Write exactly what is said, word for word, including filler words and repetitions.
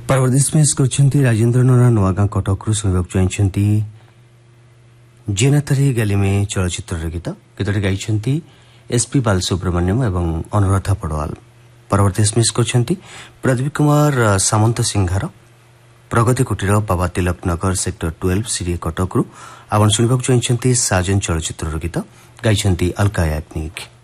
परवर्ती smash करछंती Rajendra Nora नवागां कटकरू सुनिबाक चाहछंती जेनातरी गली में चलचित्र गीत गीतटी गाइछंती एसपी बालसुब्रमण्यम एवं अनुराधा पड़वाल। परवर्ती स्मेश करछंती प्रदीप कुमार सामंत सिंहार प्रगति कुटीर बाबा Tilak Nagar sector twelve CD कटकरू आपण सुनिबाक चाहछंती साजन चलचित्र गीत गाइछंती अलका याग्निक।